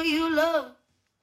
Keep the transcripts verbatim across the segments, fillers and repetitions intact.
you love.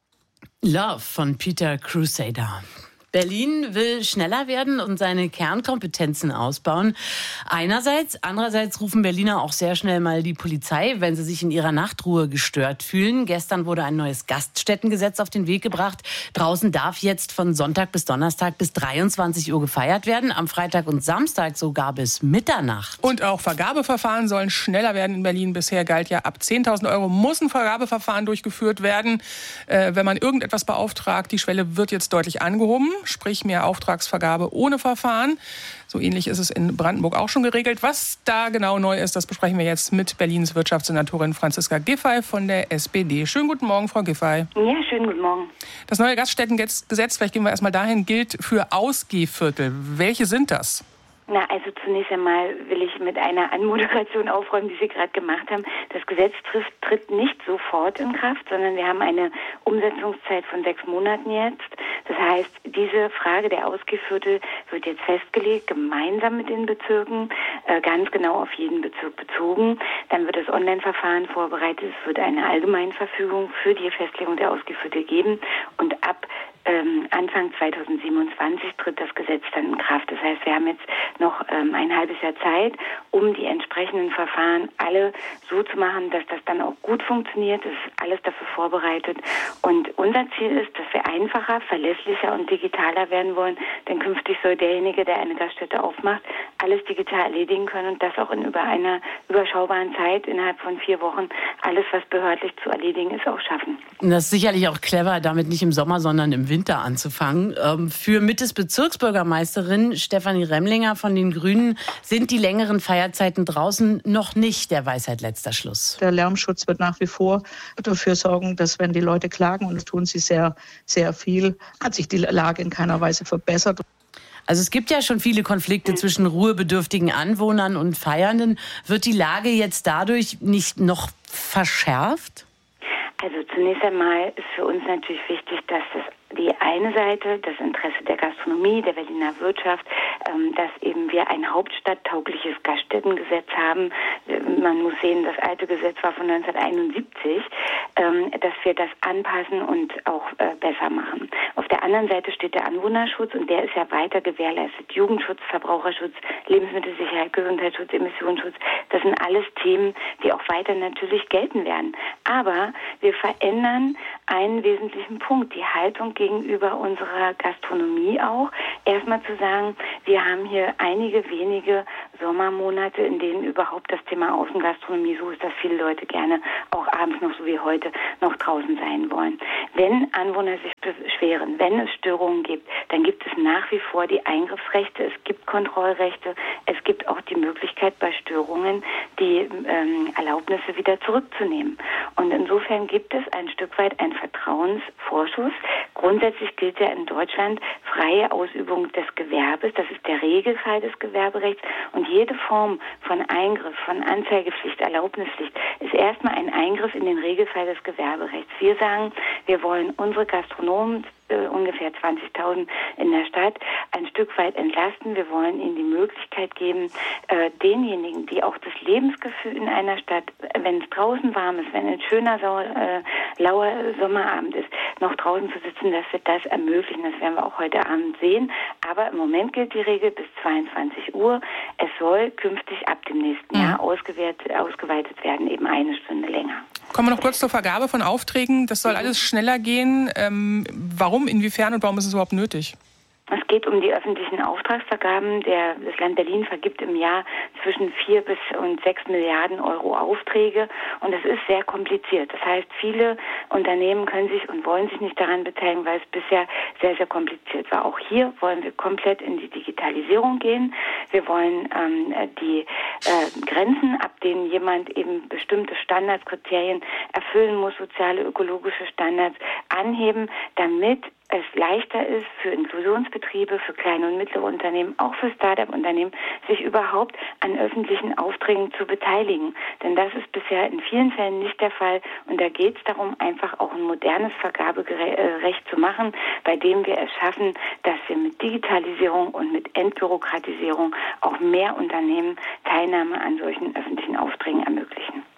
Love von Peter Crusader. Berlin will schneller werden und seine Kernkompetenzen ausbauen. Einerseits, andererseits rufen Berliner auch sehr schnell mal die Polizei, wenn sie sich in ihrer Nachtruhe gestört fühlen. Gestern wurde ein neues Gaststättengesetz auf den Weg gebracht. Draußen darf jetzt von Sonntag bis Donnerstag bis dreiundzwanzig Uhr gefeiert werden, am Freitag und Samstag sogar bis Mitternacht. Und auch Vergabeverfahren sollen schneller werden in Berlin. Bisher galt ja, ab zehntausend Euro muss ein Vergabeverfahren durchgeführt werden, äh, wenn man irgendetwas beauftragt. Die Schwelle wird jetzt deutlich angehoben. Sprich mehr Auftragsvergabe ohne Verfahren. So ähnlich ist es in Brandenburg auch schon geregelt. Was da genau neu ist, das besprechen wir jetzt mit Berlins Wirtschaftssenatorin Franziska Giffey von der S P D. Schönen guten Morgen, Frau Giffey. Ja, schönen guten Morgen. Das neue Gaststättengesetz, vielleicht gehen wir erstmal dahin, gilt für Ausgehviertel. Welche sind das? Na, also zunächst einmal will ich mit einer Anmoderation aufräumen, die Sie gerade gemacht haben. Das Gesetz trifft, tritt nicht sofort in Kraft, sondern wir haben eine Umsetzungszeit von sechs Monaten jetzt. Das heißt, diese Frage der Ausgehviertel wird jetzt festgelegt, gemeinsam mit den Bezirken, äh, ganz genau auf jeden Bezirk bezogen. Dann wird das Online-Verfahren vorbereitet. Es wird eine Allgemeinverfügung für die Festlegung der Ausgehviertel geben. Und ab ähm, Anfang zweitausendsiebenundzwanzig tritt das Gesetz dann in Kraft. Das heißt, wir haben jetzt noch ähm, ein halbes Jahr Zeit, um die entsprechenden Verfahren alle so zu machen, dass das dann auch gut funktioniert. Es ist alles dafür vorbereitet. Und unser Ziel ist, dass wir einfacher, verlässlicher und digitaler werden wollen. Denn künftig soll derjenige, der eine Gaststätte aufmacht, alles digital erledigen können und das auch in über einer überschaubaren Zeit, innerhalb von vier Wochen, alles, was behördlich zu erledigen ist, auch schaffen. Das ist sicherlich auch clever, damit nicht im Sommer, sondern im Winter anzufangen. Für Mittes Bezirksbürgermeisterin Stefanie Remlinger von den Grünen sind die längeren Feierzeiten draußen noch nicht der Weisheit letzter Schluss. Der Lärmschutz wird nach wie vor dafür sorgen, dass wenn die Leute klagen, und das tun sie sehr, sehr viel, hat sich die Lage in keiner Weise verbessert. Also es gibt ja schon viele Konflikte zwischen ruhebedürftigen Anwohnern und Feiernden. Wird die Lage jetzt dadurch nicht noch verschärft? Also zunächst einmal ist für uns natürlich wichtig, dass das die eine Seite, das Interesse der Gastronomie, der Berliner Wirtschaft, ähm, dass eben wir ein hauptstadttaugliches Gaststättengesetz haben. Man muss sehen, das alte Gesetz war von neunzehnhunderteinundsiebzig, ähm, dass wir das anpassen und auch äh, besser machen. Auf der anderen Seite steht der Anwohnerschutz und der ist ja weiter gewährleistet. Jugendschutz, Verbraucherschutz, Lebensmittelsicherheit, Gesundheitsschutz, Emissionsschutz, das sind alles Themen, die auch weiter natürlich gelten werden. Aber wir verändern einen wesentlichen Punkt, die Haltung gegenüber unserer Gastronomie auch. Erstmal zu sagen, wir haben hier einige wenige Sommermonate, in denen überhaupt das Thema Außengastronomie so ist, dass viele Leute gerne auch abends noch so wie heute noch draußen sein wollen. Wenn Anwohner sich beschweren, wenn es Störungen gibt, dann gibt es nach wie vor die Eingriffsrechte, es gibt Kontrollrechte, es gibt auch die Möglichkeit bei Störungen, die ähm, Erlaubnisse wieder zurückzunehmen. Und insofern gibt es ein Stück weit einen Vertrauensvorschuss. Grundsätzlich gilt ja in Deutschland freie Ausübung des Gewerbes. Das ist der Regelfall des Gewerberechts. Und jede Form von Eingriff, von Anzeigepflicht, Erlaubnispflicht ist erstmal ein Eingriff in den Regelfall des Gewerberechts. Wir sagen, wir wollen unsere Gastronomen, äh, ungefähr zwanzigtausend in der Stadt, ein Stück weit entlasten. Wir wollen ihnen die Möglichkeit geben, äh, denjenigen, die auch das Lebensgefühl in einer Stadt, wenn es draußen warm ist, wenn ein schöner, sau, äh, lauer Sommerabend ist, noch draußen zu sitzen, dass wir das ermöglichen. Das werden wir auch heute Abend sehen. Aber im Moment gilt die Regel bis zweiundzwanzig Uhr. Es soll künftig ab dem nächsten mhm. Jahr ausgeweitet, ausgeweitet werden, eben eine Stunde länger. Kommen wir noch kurz zur Vergabe von Aufträgen. Das soll alles schneller gehen. Ähm, warum, inwiefern und warum ist es überhaupt nötig? Es geht um die öffentlichen Auftragsvergaben. Der, das Land Berlin vergibt im Jahr zwischen vier bis und sechs Milliarden Euro Aufträge. Und es ist sehr kompliziert. Das heißt, viele Unternehmen können sich und wollen sich nicht daran beteiligen, weil es bisher sehr, sehr kompliziert war. Auch hier wollen wir komplett in die Digitalisierung gehen. Wir wollen ähm, die äh, Grenzen, ab denen jemand eben bestimmte Standards, Kriterien erfüllen muss, soziale, ökologische Standards anheben, damit es leichter ist für Inklusionsbetriebe, für kleine und mittlere Unternehmen, auch für Start-up-Unternehmen, sich überhaupt an öffentlichen Aufträgen zu beteiligen. Denn das ist bisher in vielen Fällen nicht der Fall. Und da geht es darum, einfach auch ein modernes Vergaberecht zu machen, bei dem wir es schaffen, dass wir mit Digitalisierung und mit Entbürokratisierung auch mehr Unternehmen Teilnahme an solchen öffentlichen Aufträgen ermöglichen.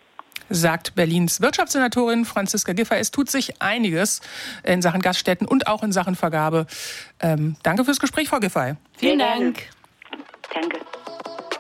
sagt Berlins Wirtschaftssenatorin Franziska Giffey. Es tut sich einiges in Sachen Gaststätten und auch in Sachen Vergabe. Ähm, danke fürs Gespräch, Frau Giffey. Vielen Dank. Danke.